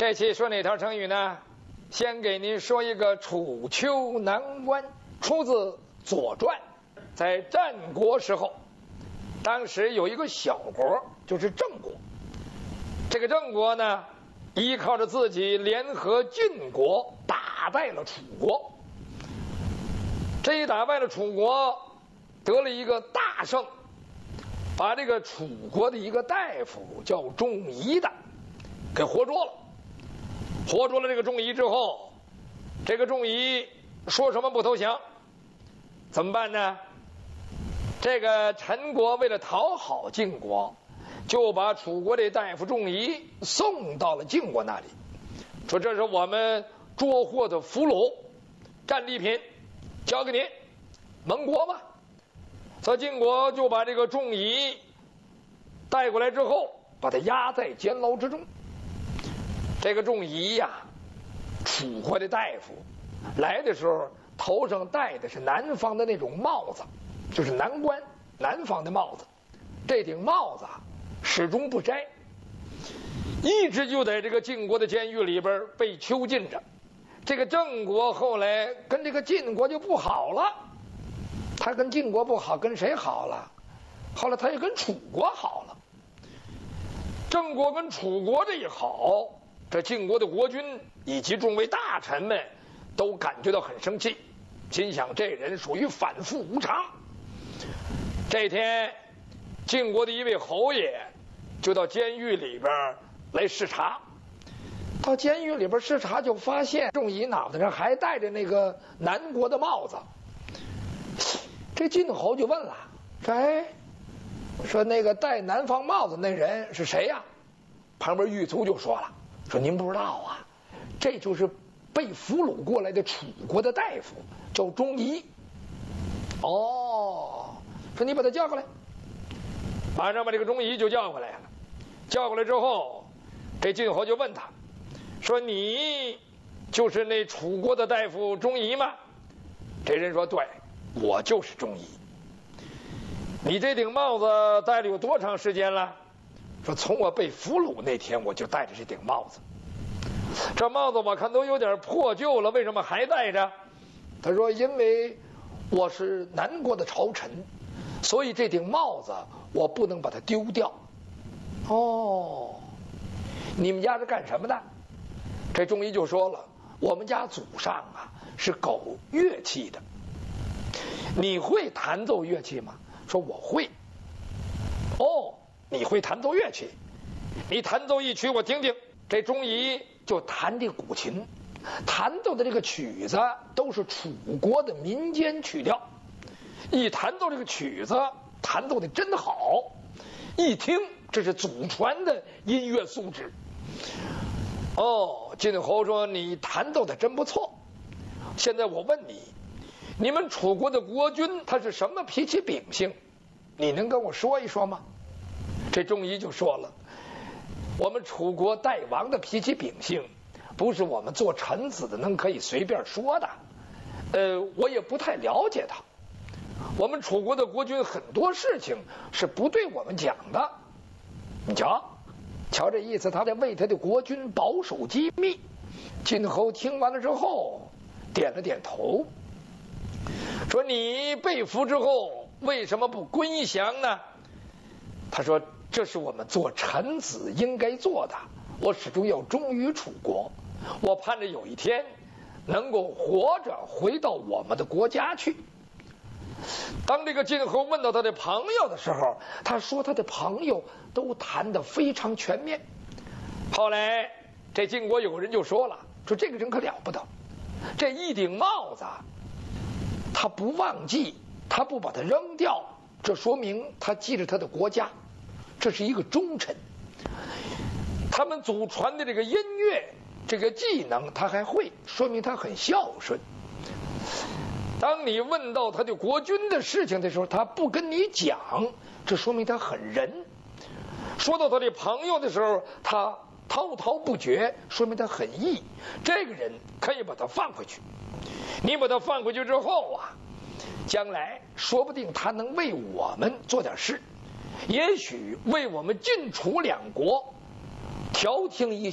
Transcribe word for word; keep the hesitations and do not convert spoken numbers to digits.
这期说哪条成语呢？先给您说一个楚丘难关，出自《左传》。在战国时候，当时有一个小国，就是郑国。这个郑国呢，依靠着自己联合晋国，打败了楚国。这一打败了楚国，得了一个大胜，把这个楚国的一个大夫叫仲夷的给活捉了。活捉了这个仲夷之后，这个仲夷说什么不投降？怎么办呢？这个陈国为了讨好晋国，就把楚国的大夫仲夷送到了晋国那里，说这是我们捉获的俘虏，战利品，交给您，盟国嘛。所以晋国就把这个仲夷带过来之后，把他押在监牢之中。这个仲夷呀，楚国的大夫来的时候，头上戴的是南方的那种帽子，就是南关南方的帽子。这顶帽子啊，始终不摘，一直就在这个晋国的监狱里边被囚禁着。这个郑国后来跟这个晋国就不好了，他跟晋国不好，跟谁好了？后来他也跟楚国好了。郑国跟楚国这一好，这晋国的国君以及众位大臣们都感觉到很生气，心想这人属于反复无常。这天，晋国的一位侯爷就到监狱里边来视察。到监狱里边视察，就发现仲夷脑袋上还戴着那个南国的帽子。这晋侯就问了，说：“哎，说那个戴南方帽子那人是谁呀？”旁边狱卒就说了，说您不知道啊，这就是被俘虏过来的楚国的大夫，叫仲夷。哦，说你把他叫过来。马上把这个仲夷就叫过来了。叫过来之后，这晋侯就问他，说你就是那楚国的大夫仲夷吗？这人说，对，我就是仲夷。你这顶帽子戴了有多长时间了？说从我被俘虏那天我就戴着这顶帽子。这帽子我看都有点破旧了，为什么还戴着？他说因为我是南国的朝臣，所以这顶帽子我不能把它丢掉。哦，你们家是干什么的？这仲夷就说了，我们家祖上啊是搞乐器的。你会弹奏乐器吗？说我会。哦，你会弹奏乐器，你弹奏一曲我听听。这仲夷就弹这古琴，弹奏的这个曲子都是楚国的民间曲调。一弹奏这个曲子，弹奏的真好，一听这是祖传的音乐素质。哦，晋侯说你弹奏的真不错。现在我问你，你们楚国的国君他是什么脾气秉性？你能跟我说一说吗？这仲夷就说了，我们楚国大王的脾气秉性，不是我们做臣子的能可以随便说的。呃，我也不太了解他。我们楚国的国君很多事情是不对我们讲的。你瞧，瞧这意思，他在为他的国君保守机密。晋侯听完了之后，点了点头，说：“你被俘之后，为什么不归降呢？”他说：“这是我们做臣子应该做的。我始终要忠于楚国，我盼着有一天能够活着回到我们的国家去。”当这个晋侯问到他的朋友的时候，他说他的朋友都谈得非常全面。后来这晋国有人就说了，说这个人可了不得，这一顶帽子他不忘记，他不把它扔掉，这说明他记着他的国家，这是一个忠臣。他们祖传的这个音乐这个技能他还会，说明他很孝顺。当你问到他的国君的事情的时候，他不跟你讲，这说明他很仁。说到他的朋友的时候，他滔滔不绝，说明他很义。这个人可以把他放回去。你把他放回去之后啊，将来说不定他能为我们做点事，也许为我们晋楚两国调停一